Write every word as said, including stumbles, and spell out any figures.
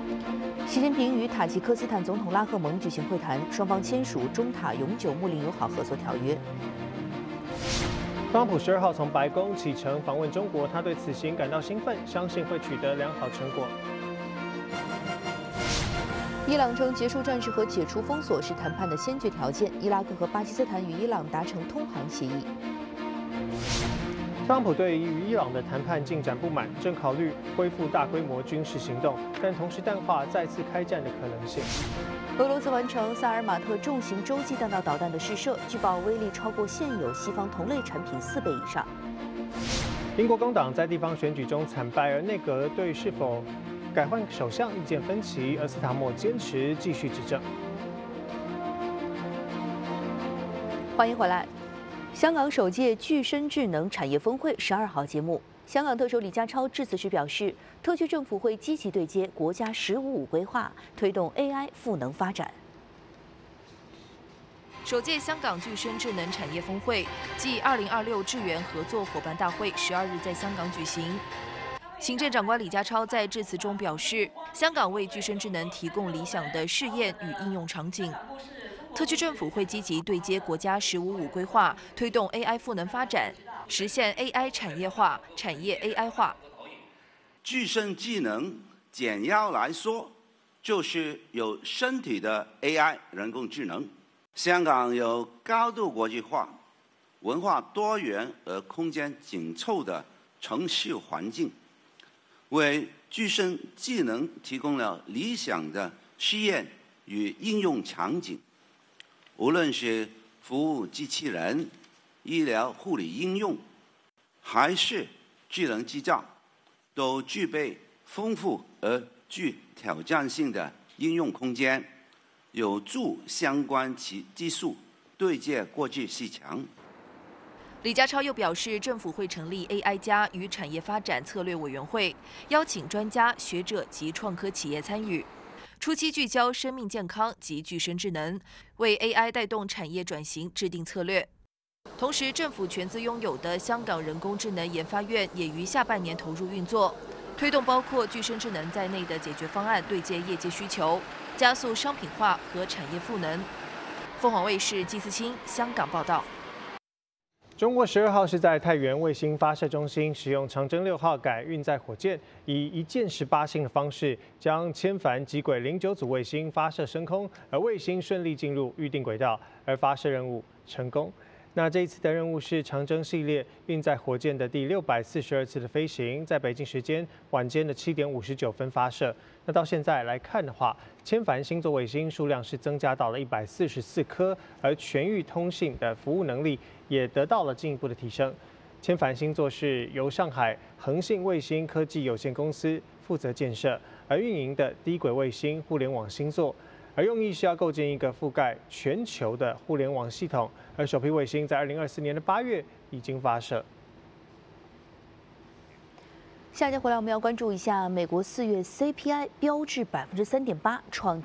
习近平与塔吉克斯坦总统拉赫蒙举行会谈，双方签署中塔永久睦邻友好合作条约。 特朗普十二号从白宫启程访问中国，他对此行感到兴奋，相信会取得良好成果。 伊朗称结束战事和解除封锁是谈判的先决条件。伊拉克和巴基斯坦与伊朗达成通航协议。 特朗普对于伊朗的谈判进展不满，正考虑恢复大规模军事行动，但同时淡化再次开战的可能性。 俄罗斯完成萨尔马特重型洲际弹道导弹的试射，据报威力超过现有西方同类产品四倍以上。 英国工党在地方选举中惨败，而内阁对是否改换首相意见分歧，而斯塔默坚持继续执政。 欢迎回来。香港首届具身智能产业峰会十二号揭幕。香港特首李家超致辞时表示，特区政府会积极对接国家“十五五”规划，推动 A I 赋能发展。 首届香港具身智能产业峰会暨二零二六智源合作伙伴大会十二日在香港举行。行政长官李家超在致辞中表示，香港为具身智能提供理想的试验与应用场景。特区政府会积极对接国家“十五五”规划，推动 A I 赋能发展，实现 A I 产业化、产业 A I 化。 具身智能简要来说，就是有身体的 A I 人工智能。香港有高度国际化、文化多元而空间紧凑的城市环境，为具身智能提供了理想的试验与应用场景。无论是服务机器人、医疗护理应用，还是智能制造，都具备丰富而具挑战性的应用空间，有助相关其技术对接国际市场。 李家超又表示，政府会成立 A I 加与产业发展策略委员会，邀请专家学者及创科企业参与。初期聚焦生命健康及具身智能，为 A I 带动产业转型制定策略。同时，政府全资拥有的香港人工智能研发院也于下半年投入运作，推动包括具身智能在内的解决方案对接业界需求，加速商品化和产业赋能。凤凰卫视季思清香港报道。 中国十二号是在太原卫星发射中心使用长征六号改运载火箭，以一箭十八星的方式将千帆极轨零九组卫星发射升空，而卫星顺利进入预定轨道，而发射任务成功。那这一次的任务是长征系列运载火箭的第六百四十二次的飞行，在北京时间晚间的七点五十九分发射。那到现在来看的话，千帆星座卫星数量是增加到了一百四十四颗，而全域通信的服务能力也得到了进一步的提升。千帆星座是由上海恒信卫星科技有限公司负责建设而运营的低轨卫星互联网星座。而用意是要构建一个覆盖全球的互联网系统，而首批卫星在二零二四年的八月已经发射。 下节回来我们要关注一下美国四月 C P I 标至百分之三点八，创